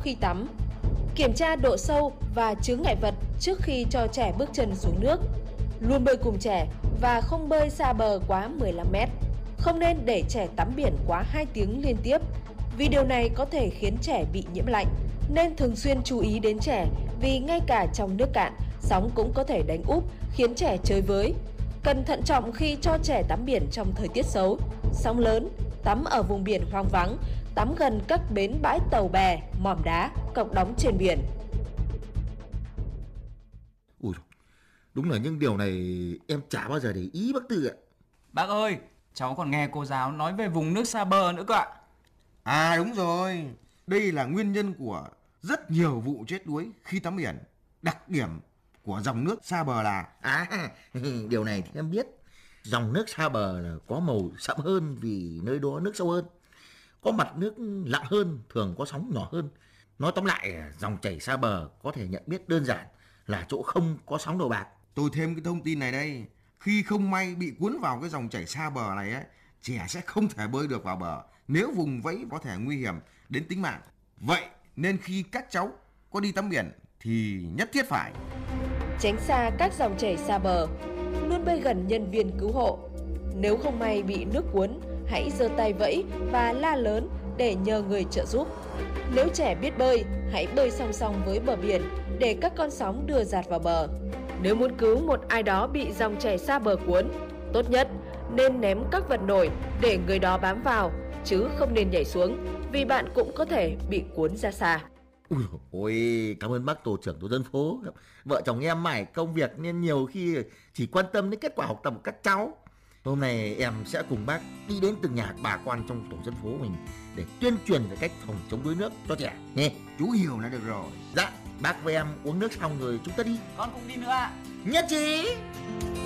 khi tắm. Kiểm tra độ sâu và chướng ngại vật trước khi cho trẻ bước chân xuống nước. Luôn bơi cùng trẻ và không bơi xa bờ quá 15 mét. Không nên để trẻ tắm biển quá 2 tiếng liên tiếp, vì điều này có thể khiến trẻ bị nhiễm lạnh. Nên thường xuyên chú ý đến trẻ, vì ngay cả trong nước cạn, sóng cũng có thể đánh úp, khiến trẻ chơi với. Cần thận trọng khi cho trẻ tắm biển trong thời tiết xấu, sóng lớn, tắm ở vùng biển hoang vắng, tắm gần các bến bãi tàu bè, mỏm đá, cọc đóng trên biển. Ui, đúng là những điều này em chả bao giờ để ý bác Tư ạ. Bác ơi, cháu còn nghe cô giáo nói về vùng nước xa bờ nữa cơ ạ. À đúng rồi, đây là nguyên nhân của rất nhiều vụ chết đuối khi tắm biển. Đặc điểm của dòng nước xa bờ là Điều này thì em biết. Dòng nước xa bờ là có màu sẫm hơn vì nơi đó nước sâu hơn, có mặt nước lặng hơn, thường có sóng nhỏ hơn. Nói tóm lại, dòng chảy xa bờ có thể nhận biết đơn giản là chỗ không có sóng đầu bạc. tôi thêm cái thông tin này đây. Khi không may bị cuốn vào cái dòng chảy xa bờ này ấy, trẻ sẽ không thể bơi được vào bờ. Nếu vùng vẫy có thể nguy hiểm đến tính mạng. Vậy nên khi các cháu có đi tắm biển thì nhất thiết phải Tránh xa các dòng chảy xa bờ, luôn bơi gần nhân viên cứu hộ. Nếu không may bị nước cuốn, hãy giơ tay vẫy và la lớn để nhờ người trợ giúp. Nếu trẻ biết bơi, hãy bơi song song với bờ biển để các con sóng đưa dạt vào bờ. Nếu muốn cứu một ai đó bị dòng chảy xa bờ cuốn, tốt nhất nên ném các vật nổi để người đó bám vào, chứ không nên nhảy xuống, vì bạn cũng có thể bị cuốn ra xa. Ôi, cảm ơn bác tổ trưởng tổ dân phố. Vợ chồng em mải công việc nên nhiều khi chỉ quan tâm đến kết quả học tập của các cháu. Hôm nay em sẽ cùng bác đi đến từng nhà bà con trong tổ dân phố mình để tuyên truyền về cách phòng chống đuối nước cho trẻ nghe. chú hiểu là được rồi. Dạ, bác với em uống nước xong rồi chúng ta đi. Con cũng đi nữa ạ. Nhất trí.